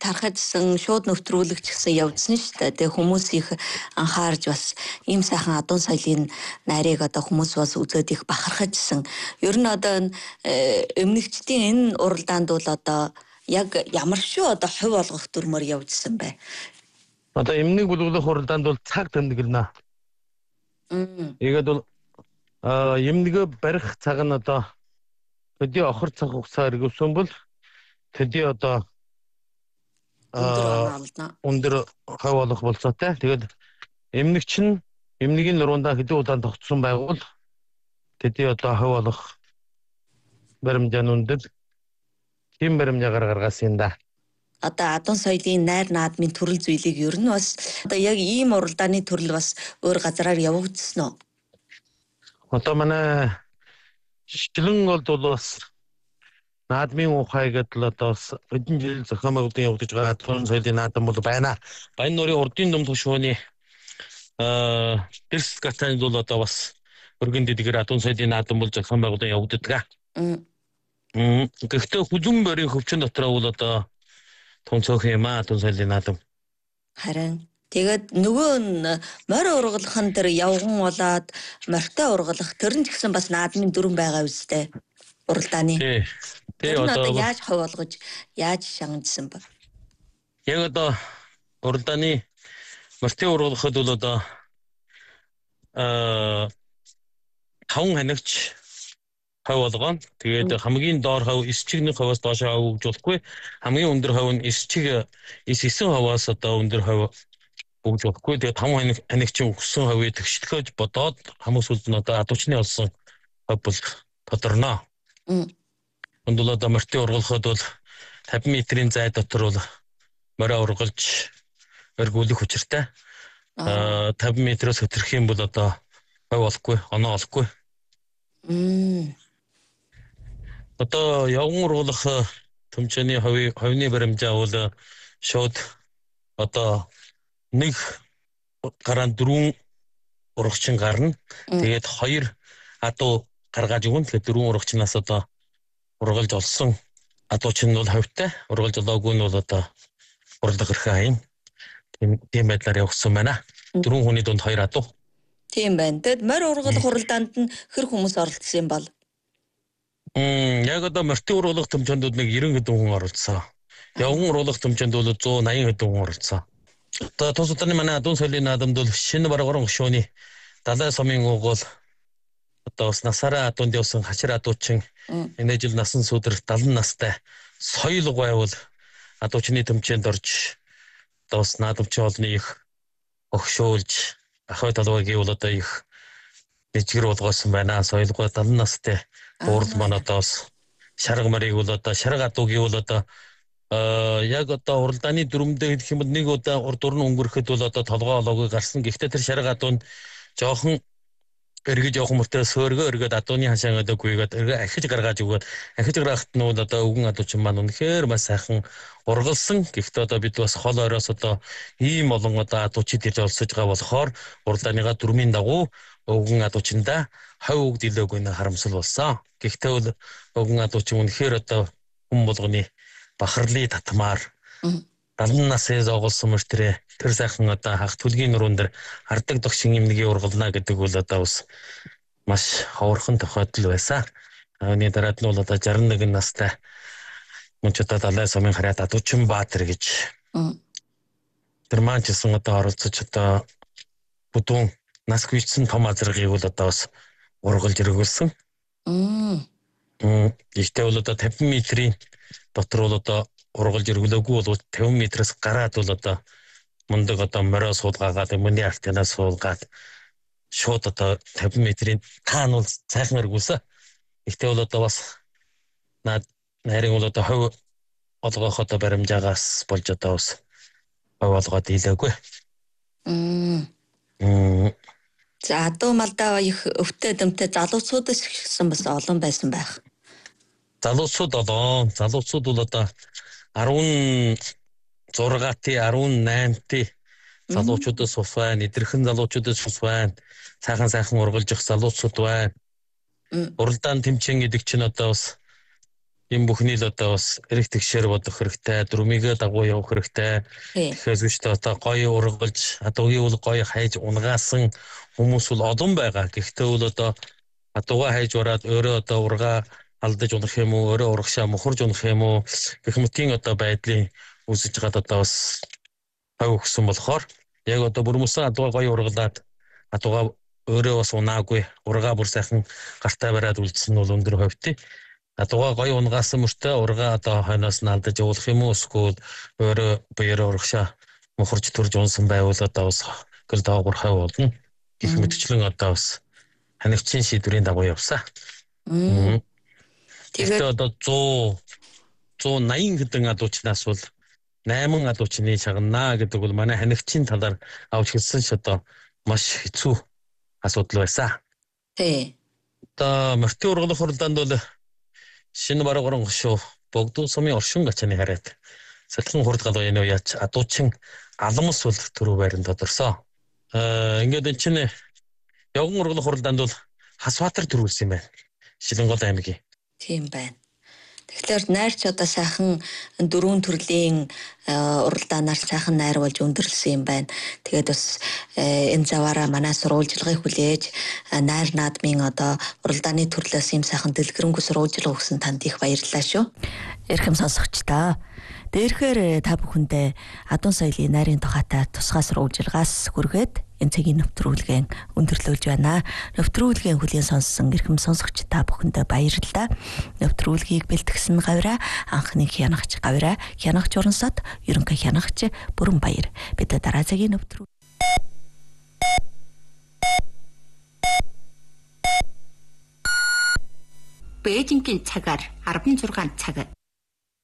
тархажсан шууд нөтрүүлэгч гэсэн явдсан шүү дээ. Тэгээ хүмүүс их анхаарж бас ийм сайхан адуун соёлын нарийг одоо хүмүүс бас үзээд их бахархажсан. Ер нь одоо эмнэгчдийн энэ уралдаанд бол одоо яг ямар шүү одоо хувь олгох дүрмээр явжсан бай. Одоо эмнэг бүлэглэх уралдаанд бол цаг тэмдэглэнэ. Тэгээд бол эмнэгэ барих цаг нь одоо төдий охир цаг хугацаа эргэлсэн бол төдий одоо өндөр хав болох болцоотой. Тэгээд эмнэгч нь эмнэгийн нуруундаа хэдэн удаа тогтсон байгуул төдий одоо хав болох баримжаан үндэд тийм баримжаагаар гаргасан юм да. Одоо адуун соёлын найр наадмын төрөл зүйлийг ер нь бас одоо яг ийм уралдааны төрөл бас өөр газараар явагдсан уу? Одоо манай шилэн голд бол бас наадмын ухаан гэдэг л одоо хэдэн жил зохион байгуулалтын явагдаж байгаа адуун соёлын наадам бол байна. Баян нурын урдын дом тушууны дэрс гатанд бол одоо бас өргөн дэдгэр адуун соёлын наадам бол зохион байгуулалтын явагддаг. Гэхдээ хүлэн барийн хөвчин дотор бол одоо тунцоох юм адуун соёлын наадам. Харин тэгээд нөгөө морь ургалах нь тэр явган болоод морьтой ургалах тэр нь ч гэсэн бас наадмын дүрэн байгаа үстэй уралдааны. Тэр одоо яаж хувь олгож яаж шангажсан бэ? Яг одоо уралдааны морьтой ургалахад бол одоо 5 ханигч хав болгоно. Тэгээд хамгийн доор хав 9 чигний хаваас доош хав өгж болохгүй. Хамгийн өндөр хав нь 9 хаваас одоо өндөр хав өгж болохгүй. Тэгээд 5 ханигч өгсөн хавыг тэгшлэхэж бодоод хүмүүс үл нь одоо адуучны олсон хав бол тодорно. Энд бол одоо морьтой ургалахад бол 50 метрийн зай дотор бол морь ургалж өргүүлэх хүчтэй. 50 метрээс хөтөрөх юм бол одоо хав олохгүй, оноо олохгүй. Одоо явган ургалах төмчөний ховны баримжаа бол шууд одоо нэг гараа 4 урагчин гарна. Тэгээд 2 адуу гаргаж өгнө. Тэгээд 4 урагчнаас одоо ургалж олсон адууч нь бол ховтой. Ургалж олоогүй нь бол одоо уралдах хэрэг юм. Тийм байдлаар явагдсан байна. 4 хүний дунд 2 адуу. Тийм байна. Тэгэд морь ургалах уралдаанд нь хэр хүмүүс оролцсон юм бол? Яг одоо морьтой ургалах төмчөнд нэг 90 хэдэн хүн оролцсон. Явган ургалах төмчөнд бол 180 хэдэн хүн оролцсон. Одоо тус удааны манай адуун соёлын наадамд бол шинэ баргууран гушууны далай сумын угуул одоо бас насаараа адуунд явсан хачир адуучин энэ жил насан сүдэр 70 настай соёл гойвол адуучны төмчөнд орж одоо бас наадамчин олны их огшуулж ахой талбайг бол одоо их дэжгэр болгоосон байна. Соёлгой 70 настай уурал маань одоо бас шарга марыг бол одоо шарга адуугийн бол одоо яг одоо уралдааны дүрмдээ хэлэх юм бол нэг удаа урд дурн өнгөрөхөд бол одоо толгой олоогүй гарсан. Гэхдээ тэр шарга адуунд жоохон эргэж явах мөртөө сөөргөө эргээд адууны хашаа гэдэг гүйгээд эргээ ахиж гаргаж өгөөд ахиж гаргахт нь бол одоо өвгөн адуучин маань үнэхээр маш сайхан ургалсан. Гэхдээ одоо бид бас хол ороос одоо ийм олон одоо адуучид ирж олсож байгаа болохоор уралдааныга дүрмийн дагуу өвгөн адуучиндаа хав үг дийлөөгүй нэ харамсал болсон. Гэхдээ бол өвгөн адуучин үнэхээр одоо хүн болгоны бахарлын татмаар 70 насээс оголсон мөртөө тэр сайхан одоо хах түлгийн нуруунд дэр хардаг догшин эмнэгийн ургална гэдэг бол одоо бас маш ховорхон тохиолдол байсан. Үүний дараад нь бол одоо 61 настай мөнч одоо далай сумын хараад адуучин Баатар гэж тэр маань ч гэсэн одоо оролцож одоо бүдүүн нас хүчсэн том азаргыг бол одоо бас ургалж иргүүлсэн. Ихтэй бол одоо 50 метрийн дотор бол одоо ургалж иргүүлээгүй бол 50 метрээс гараад бол одоо мундаг одоо морио суулгаагаад өмнөний артинаас суулгаад шууд одоо 50 метрийн таан бол сайхан иргүүлсэн. Ихтэй бол одоо бас нарийн бол одоо хов олгох одоо баримжаагаас болж одоо бас хов олгоод ийлээгүй. За адуу малдаа их өвтө дөмтэй залуучуудаас ихсэн бас олон байсан байх. Залуучууд бол одоо 16-т 18-т залуучуудаас ус байна, эдэрхэн залуучуудаас ус байна. Сайхан ургалж явах залуучууд байна. Уралдаан тэмцээн гэдэг чинь одоо бас Ийм бүхний л одоо бас эрэг тэгшээр бодох хэрэгтэй, дүрмийгээ дагуу явах хэрэгтэй. Тэгэхээр зүгт одоо гоё ургалж, адуугийн үл гоё хайж унгаасан хүмүүс бол олон байгаа. Гэхдээ бол одоо адуугаа хайж ураад өөрөө одоо ургаа алдаж унах юм уу, өөрөө урагшаа мухарж унах юм уу гэх мэтийн одоо байдлын үүсэж гад одоо бас хав өгсөн болохоор яг одоо бүрмөсөн адуугаа гоё ургалаад адуугаа өөрөө бас унаагүй ургаа бүр сайхан гартаа бариад үлдсэн нь бол өндөр хувьтай. Адуугаа гоё унгаасан мөртөө ургаа одоо хойноос нь алдаж явуулах юм уу эсвэл өөрөө биеэрээ урагшаа мухарж төрж унсан байвал одоо бас гэл доогуур хав болно. Гэх мэтчлэн одоо бас ханигчийн шийдвэрийн дагуу явсан. Тэгээд одоо 180 хэдэн адуучнаас бол 8 адуучны шагнаа гэдэг бол манай ханигчийн талаар авч хэлсэн ч одоо маш хэцүү асуудал байсан. Тий. Одоо мөртөө ургалах хурлаанд бол шинэ баруун гошуу богдуу сумын оршин гачааны хараад сэлхэн хурдгал байна уу яач адуучин аламс бол төрөө байранд тодорсон. Ингээд энэ чинь явган ургалах хурлаанд бол Хасбаатар төрүүлсэн юм байна. Шилэнгол аймгийн. Тийм байна. Тэгэхээр найрч одоо сайхан дөрвөн төрлийн уралдаанаар сайхан найруулж өндөрлсөн юм байна. Тэгээд бас энэ заваараа манай сурвалжлагыг хүлээж найр наадмын одоо уралдааны төрлөөс юм сайхан дэлгэрэнгүй сурвалжлага өгсөн танд их баярлалаа шүү. Эрхэм сонсогчдоо. Дээрхээр та бүхэндээ адуун соёлын найрын тухайтай тусгай сурвалжлагаас хүргээд энэ цагийн нэвтрүүлгийн өндөрлөж байна. Нэвтрүүлгийн хүлээн сонссон эрхэм сонсогч та бүхэндээ баярлалаа. Нэвтрүүлгийг бэлтгэсэн гавьраа анхны хянагч гавьраа хянагч урансад ерөнхий хянагч бүрэн баяр. Бид дараа цагийн нэвтрүүл Бээжингийн цагаар 16 цаг